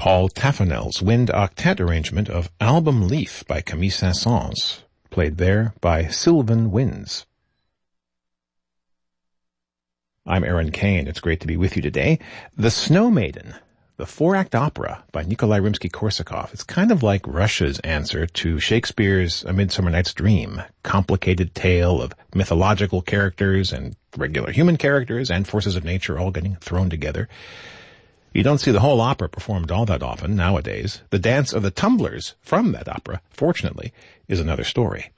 Paul Taffanel's wind octet arrangement of Album Leaf by Camille Saint-Saëns, played there by Sylvan Winds. I'm Aaron Kane. It's great to be with you today. The Snow Maiden, the 4-act opera by Nikolai Rimsky-Korsakov. It's kind of like Russia's answer to Shakespeare's A Midsummer Night's Dream, complicated tale of mythological characters and regular human characters and forces of nature all getting thrown together. You don't see the whole opera performed all that often nowadays. The dance of the tumblers from that opera, fortunately, is another story.